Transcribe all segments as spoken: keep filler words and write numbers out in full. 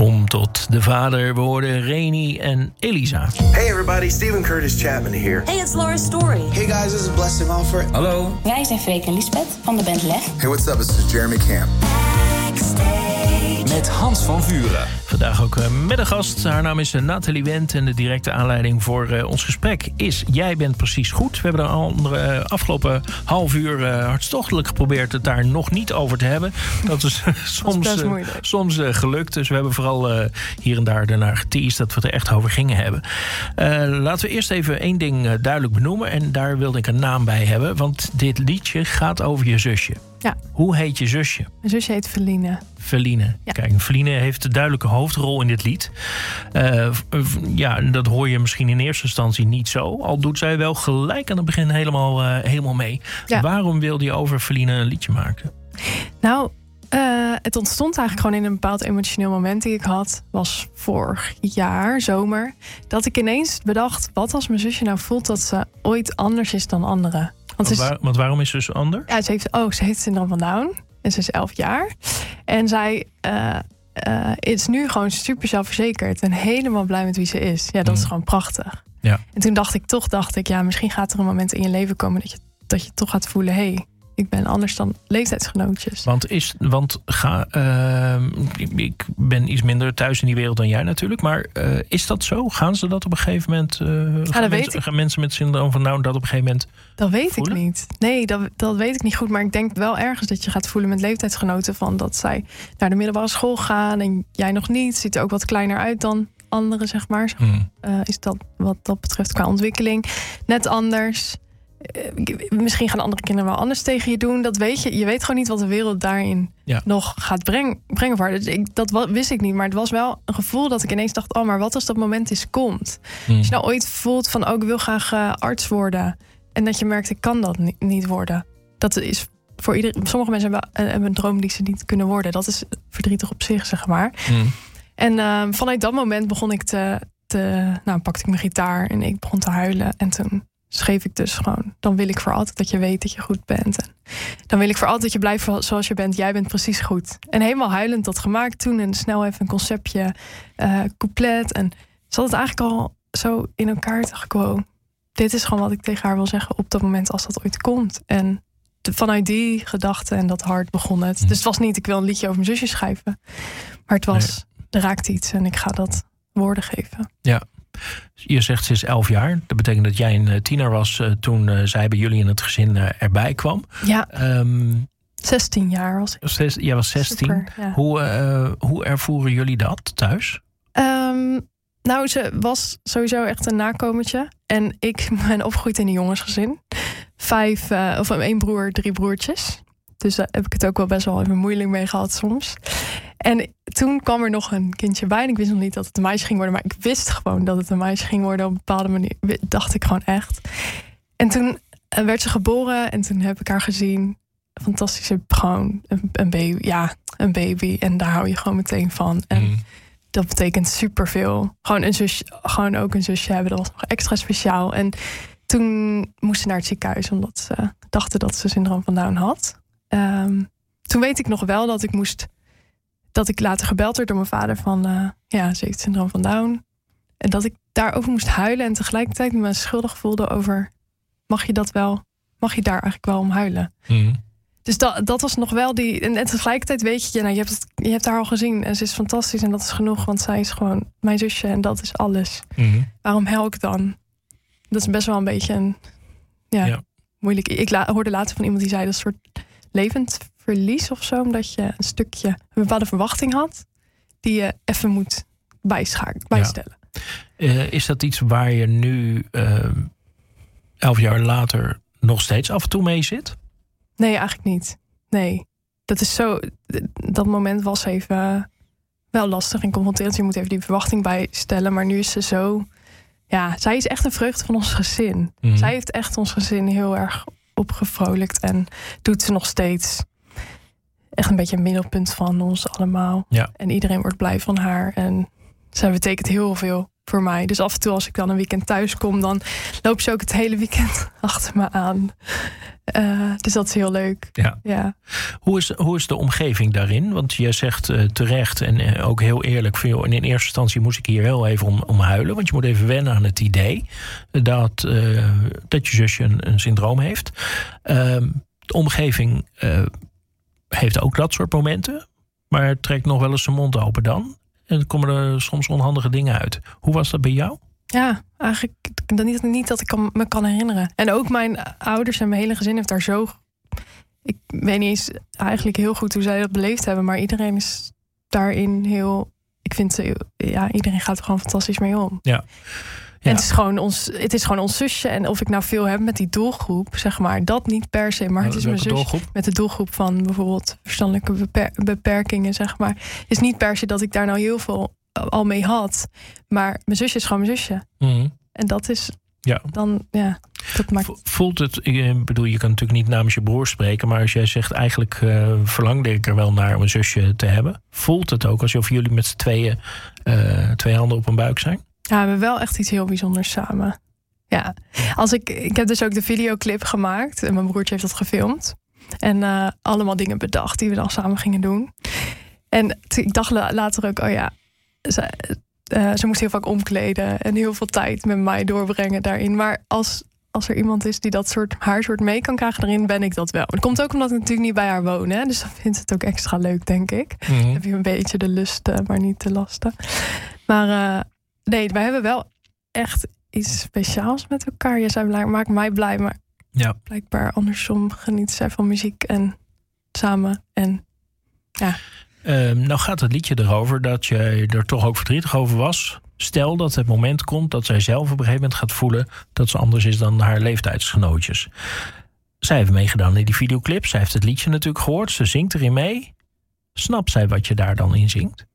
Kom tot de vader. We hoorden Reni en Elisa. Hey everybody, Steven Curtis Chapman here. Hey, it's Laura Story. Hey guys, this is Blessing Alford. Hallo. Wij zijn Freek en Lisbeth van de band Leg. Hey, what's up? This is Jeremy Camp. Met Hans van Vuren. Vandaag ook uh, met een gast. Haar naam is uh, Nathalie Wendt. En de directe aanleiding voor uh, ons gesprek is... Jij bent precies goed. We hebben de andere, uh, afgelopen half uur uh, hartstochtelijk geprobeerd... het daar nog niet over te hebben. Dat is uh, soms, uh, soms uh, gelukt. Dus we hebben vooral uh, hier en daar daarna geteased... dat we het er echt over gingen hebben. Uh, laten we eerst even één ding uh, duidelijk benoemen. En daar wilde ik een naam bij hebben. Want dit liedje gaat over je zusje. Ja. Hoe heet je zusje? Mijn zusje heet Feline. Feline. Ja. Kijk, Feline heeft een duidelijke hoofdrol in dit lied. Uh, ja, dat hoor je misschien in eerste instantie niet zo. Al doet zij wel gelijk aan het begin helemaal, uh, helemaal mee. Ja. Waarom wilde je over Feline een liedje maken? Nou, uh, het ontstond eigenlijk gewoon in een bepaald emotioneel moment die ik had. Was vorig jaar, zomer. Dat ik ineens bedacht, wat als mijn zusje nou voelt dat ze ooit anders is dan anderen? Want, want, waar, want waarom is ze dus ander? Ja, ze heeft, oh, ze heeft syndroom van Down. En ze is elf jaar. En zij uh, uh, is nu gewoon super zelfverzekerd. En helemaal blij met wie ze is. Ja, dat mm. is gewoon prachtig. Ja. En toen dacht ik toch, dacht ik, ja, misschien gaat er een moment in je leven komen... dat je, dat je toch gaat voelen, hé, hey, ik ben anders dan leeftijdsgenootjes. Want, is, want ga, uh, ik, ik ben iets minder thuis in die wereld dan jij natuurlijk. Maar uh, is dat zo? Gaan ze dat op een gegeven moment... Uh, ja, gaan, dat mensen, weet gaan mensen met syndroom van Down dat op een gegeven moment Dat weet voelen? ik niet. Nee, dat, dat weet ik niet goed. Maar ik denk wel ergens dat je gaat voelen met leeftijdsgenoten... van dat zij naar de middelbare school gaan en jij nog niet. Ziet er ook wat kleiner uit dan anderen, zeg maar. Hmm. Uh, is dat wat dat betreft qua ontwikkeling net anders... Misschien gaan andere kinderen wel anders tegen je doen. Dat weet je. Je weet gewoon niet wat de wereld daarin ja. nog gaat breng, brengen voor haar. Dus ik, dat wist ik niet. Maar het was wel een gevoel dat ik ineens dacht... oh, maar wat als dat moment eens komt? Hmm. Als je nou ooit voelt van... oh, ik wil graag uh, arts worden. En dat je merkt, ik kan dat ni- niet worden. Dat is voor iedereen... Sommige mensen hebben, uh, hebben een droom die ze niet kunnen worden. Dat is verdrietig op zich, zeg maar. Hmm. En uh, vanuit dat moment begon ik te, te... Nou, pakte ik mijn gitaar en ik begon te huilen. En toen... schreef ik dus gewoon, dan wil ik voor altijd dat je weet dat je goed bent. En dan wil ik voor altijd dat je blijft zoals je bent. Jij bent precies goed. En helemaal huilend dat gemaakt toen. En snel even een conceptje, uh, couplet. En zat het eigenlijk al zo in elkaar. Dacht ik, wow, dit is gewoon wat ik tegen haar wil zeggen op dat moment als dat ooit komt. En de, vanuit die gedachte en dat hart begon het. Dus het was niet, ik wil een liedje over mijn zusje schrijven. Maar het was, nee. Er raakt iets en ik ga dat woorden geven. Ja. Je zegt ze is elf jaar. Dat betekent dat jij een tiener was uh, toen uh, zij bij jullie in het gezin uh, erbij kwam. Ja, um, zestien jaar was ik. Zes, jij was zestien. Super, ja. Hoe, uh, hoe ervoeren jullie dat thuis? Um, nou, ze was sowieso echt een nakomertje. En ik ben opgegroeid in een jongensgezin. Vijf, uh, of één broer, drie broertjes. Dus daar heb ik het ook wel best wel even moeilijk mee gehad soms. En toen kwam er nog een kindje bij. En ik wist nog niet dat het een meisje ging worden. Maar ik wist gewoon dat het een meisje ging worden. Op een bepaalde manier dacht ik gewoon echt. En toen werd ze geboren. En toen heb ik haar gezien. Fantastische, gewoon een, een baby. Ja, een baby. En daar hou je gewoon meteen van. En mm. dat betekent superveel. Gewoon een zusje, gewoon ook een zusje hebben. Dat was nog extra speciaal. En toen moest ze naar het ziekenhuis. Omdat ze dachten dat ze syndroom van Down had. Um, toen weet ik nog wel dat ik moest... dat ik later gebeld werd door mijn vader van... Uh, ja, ze heeft syndroom van Down. En dat ik daarover moest huilen... en tegelijkertijd me schuldig voelde over... mag je dat wel... mag je daar eigenlijk wel om huilen? Mm. Dus dat, dat was nog wel die... En, en tegelijkertijd weet je... Nou, je, hebt het, je hebt haar al gezien en ze is fantastisch... en dat is genoeg, want zij is gewoon mijn zusje... en dat is alles. Mm. Waarom huil ik dan? Dat is best wel een beetje een... Ja, ja. moeilijk. Ik la, hoorde later van iemand die zei... dat soort levend verlies of zo, omdat je een stukje een bepaalde verwachting had die je even moet bijschaken, bijstellen. Ja. Uh, is dat iets waar je nu uh, elf jaar later nog steeds af en toe mee zit? Nee, eigenlijk niet. Nee, dat is zo. Dat moment was even wel lastig en confronterend. Je moet even die verwachting bijstellen, maar nu is ze zo. Ja, zij is echt een vreugde van ons gezin. Mm. Zij heeft echt ons gezin heel erg opgevrolijkt en doet ze nog steeds. Echt een beetje een middelpunt van ons allemaal. Ja. En iedereen wordt blij van haar. En zij betekent heel veel voor mij. Dus af en toe als ik dan een weekend thuis kom, dan loopt ze ook het hele weekend achter me aan. Uh, dus dat is heel leuk. Ja. Ja. Hoe is, hoe is de omgeving daarin? Want je zegt uh, terecht en uh, ook heel eerlijk... Van, joh, in eerste instantie moest ik hier heel even om, om huilen. Want je moet even wennen aan het idee... dat, uh, dat je zusje een, een syndroom heeft. Uh, de omgeving uh, heeft ook dat soort momenten... maar het trekt nog wel eens zijn mond open dan... en dan komen er soms onhandige dingen uit. Hoe was dat bij jou? Ja, eigenlijk niet, niet dat ik kan, me kan herinneren. En ook mijn ouders en mijn hele gezin heeft daar zo... Ik weet niet eens eigenlijk heel goed hoe zij dat beleefd hebben... maar iedereen is daarin heel... Ik vind, ja, iedereen gaat er gewoon fantastisch mee om. Ja. Ja. En het is, gewoon ons, het is gewoon ons zusje. En of ik nou veel heb met die doelgroep, zeg maar... dat niet per se, maar het is mijn zus doelgroep? Met de doelgroep van bijvoorbeeld verstandelijke beper- beperkingen, zeg maar. Het is niet per se dat ik daar nou heel veel al mee had. Maar mijn zusje is gewoon mijn zusje. Mm-hmm. En dat is ja. dan, ja, dat maakt... Voelt het, ik bedoel, je kan natuurlijk niet namens je broer spreken... maar als jij zegt, eigenlijk uh, verlangde ik er wel naar om een zusje te hebben... voelt het ook alsof jullie met z'n tweeën uh, twee handen op een buik zijn? Ja, we hebben wel echt iets heel bijzonders samen. Ja, als ik, ik heb dus ook de videoclip gemaakt... en mijn broertje heeft dat gefilmd. En uh, allemaal dingen bedacht die we dan samen gingen doen. En t- ik dacht later ook, oh ja... Ze, uh, ze moest heel vaak omkleden en heel veel tijd met mij doorbrengen daarin. Maar als, als er iemand is die dat soort haar soort mee kan krijgen erin, ben ik dat wel. Het komt ook omdat ik natuurlijk niet bij haar woon, hè? Dus dan vindt het ook extra leuk, denk ik. Mm-hmm. Dan heb je een beetje de lusten, maar niet de lasten. Maar uh, nee, wij hebben wel echt iets speciaals met elkaar. Ja, zij blij, maakt mij blij, maar ja. Blijkbaar andersom geniet zij van muziek en samen en ja. Uh, nou gaat het liedje erover dat je er toch ook verdrietig over was. Stel dat het moment komt dat zij zelf op een gegeven moment gaat voelen... dat ze anders is dan haar leeftijdsgenootjes. Zij heeft meegedaan in die videoclip. Zij heeft het liedje natuurlijk gehoord. Ze zingt erin mee. Snapt zij wat je daar dan in zingt?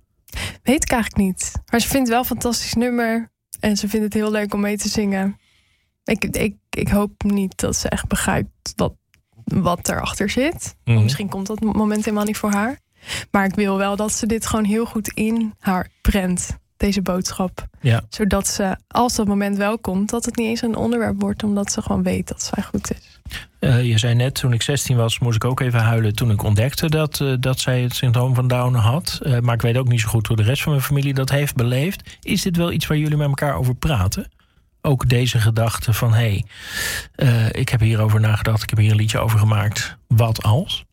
Weet ik eigenlijk niet. Maar ze vindt het wel een fantastisch nummer. En ze vindt het heel leuk om mee te zingen. Ik, ik, ik hoop niet dat ze echt begrijpt wat, wat erachter zit. Mm-hmm. Misschien komt dat moment helemaal niet voor haar. Maar ik wil wel dat ze dit gewoon heel goed in haar prent, deze boodschap. Ja. Zodat ze, als dat moment wel komt, dat het niet eens een onderwerp wordt, omdat ze gewoon weet dat zij goed is. Uh, je zei net, toen ik zestien was, moest ik ook even huilen toen ik ontdekte dat, uh, dat zij het syndroom van Down had. Uh, maar ik weet ook niet zo goed hoe de rest van mijn familie dat heeft beleefd. Is dit wel iets waar jullie met elkaar over praten? Ook deze gedachte van, hé, hey, uh, ik heb hierover nagedacht, ik heb hier een liedje over gemaakt. Wat als?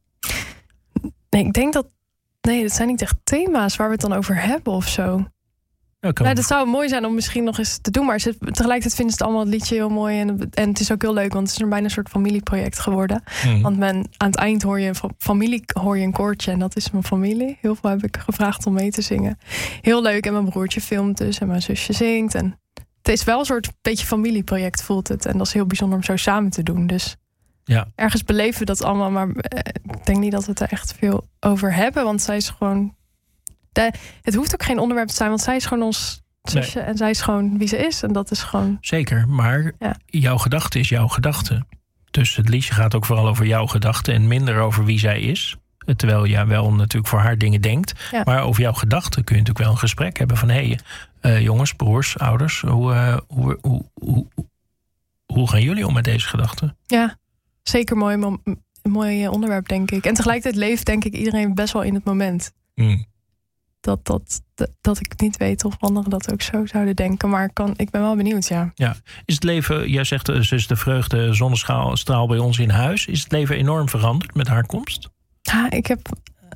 Nee, ik denk dat... Nee, dat zijn niet echt thema's waar we het dan over hebben of zo. Ja, nou, dat zou mooi zijn om misschien nog eens te doen. Maar ze, tegelijkertijd vinden ze het allemaal het liedje heel mooi. En, en het is ook heel leuk, want het is er bijna een soort familieproject geworden. Mm. Want men, aan het eind hoor je, een familie, hoor je een koortje. En dat is mijn familie. Heel veel heb ik gevraagd om mee te zingen. Heel leuk. En mijn broertje filmt dus. En mijn zusje zingt. En het is wel een soort beetje familieproject, voelt het. En dat is heel bijzonder om zo samen te doen. Dus... Ja. Ergens beleven we dat allemaal, maar ik denk niet dat we het er echt veel over hebben. Want zij is gewoon... De, het hoeft ook geen onderwerp te zijn, want zij is gewoon ons zusje. Nee. En zij is gewoon wie ze is. En dat is gewoon... Zeker, maar ja. Jouw gedachte is jouw gedachte. Dus het liedje gaat ook vooral over jouw gedachte en minder over wie zij is. Terwijl jij wel natuurlijk voor haar dingen denkt. Ja. Maar over jouw gedachten kun je natuurlijk wel een gesprek hebben van... hé, hey, uh, jongens, broers, ouders, hoe, uh, hoe, hoe, hoe, hoe gaan jullie om met deze gedachten? Ja. Zeker mooi, een mooi onderwerp, denk ik. En tegelijkertijd leeft, denk ik, iedereen best wel in het moment. Mm. Dat, dat, dat, dat ik niet weet of anderen dat ook zo zouden denken. Maar ik, kan, ik ben wel benieuwd, ja. Ja. Is het leven, jij zegt, ze is de vreugde zonnestraal bij ons in huis. Is het leven enorm veranderd met haar komst? Ja, ik heb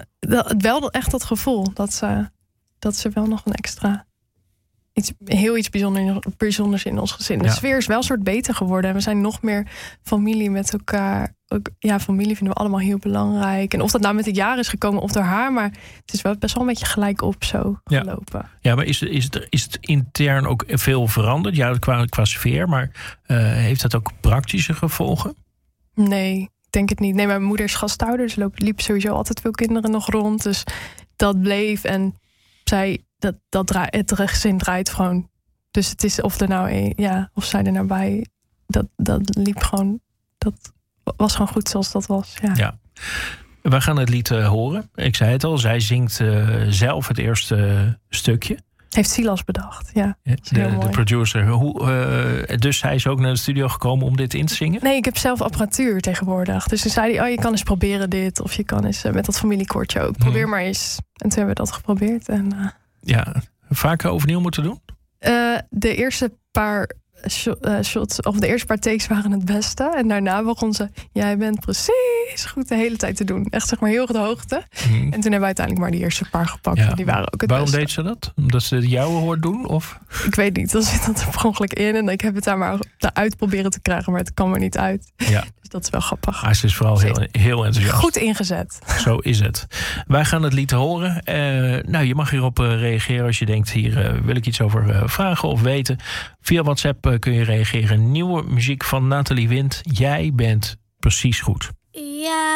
wel echt dat gevoel dat ze, dat ze wel nog een extra... Iets, heel iets bijzonders, bijzonders in ons gezin. De ja. sfeer is wel een soort beter geworden. En we zijn nog meer familie met elkaar. Ook, ja, familie vinden we allemaal heel belangrijk. En of dat nou met het jaar is gekomen of door haar. Maar het is wel best wel een beetje gelijk op zo gelopen. Ja, ja maar is, is, het, is het intern ook veel veranderd? Ja, qua, qua sfeer. Maar uh, heeft dat ook praktische gevolgen? Nee, ik denk het niet. Nee, mijn moeder is gasthouder. Dus er liepen sowieso altijd veel kinderen nog rond. Dus dat bleef. En zij... Dat, dat draai, het gezin draait gewoon. Dus het is of er nou een, ja, of zij er nou bij. Dat, dat liep gewoon. Dat was gewoon goed zoals dat was. Ja. ja. We gaan het lied uh, horen. Ik zei het al, zij zingt uh, zelf het eerste uh, stukje. Heeft Silas bedacht, ja. De, heel mooi. de producer. Hoe, uh, dus hij is ook naar de studio gekomen om dit in te zingen? Nee, ik heb zelf apparatuur tegenwoordig. Dus toen zei hij, oh, je kan eens proberen dit. Of je kan eens uh, met dat familiekoortje ook. Probeer hmm. maar eens. En toen hebben we dat geprobeerd. En, uh, ja, vaker overnieuw moeten doen? Uh, de eerste paar shots, of de eerste paar takes waren het beste. En daarna begon ze, jij bent precies goed de hele tijd te doen. Echt zeg maar heel op de hoogte. Mm. En toen hebben we uiteindelijk maar die eerste paar gepakt. Ja. En die waren ook het Waarom beste. deed ze dat? Omdat ze het jou hoort doen? Of? Ik weet niet, dan zit dat er per ongeluk in. En ik heb het daar maar uit proberen te krijgen, maar het kwam er niet uit. Ja. Dus dat is wel grappig. Maar ze is vooral heel, heel enthousiast. Goed ingezet. Zo is het. Wij gaan het lied horen. Uh, nou, je mag hierop uh, reageren als je denkt, hier uh, wil ik iets over uh, vragen of weten. Via WhatsApp uh, kun je reageren. Nieuwe muziek van Nathalie Wind. Jij bent precies goed. Ja.